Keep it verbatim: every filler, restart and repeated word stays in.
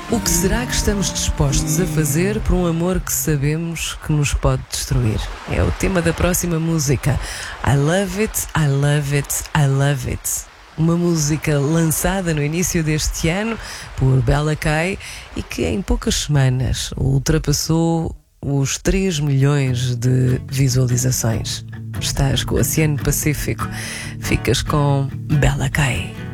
O que será que estamos dispostos a fazer por um amor que sabemos que nos pode destruir? É o tema da próxima música. I love it, I love it, I love it. Uma música lançada no início deste ano por Bella Kai e que em poucas semanas ultrapassou os três milhões de visualizações. Estás com o Oceano Pacífico. Ficas com Bella Kai.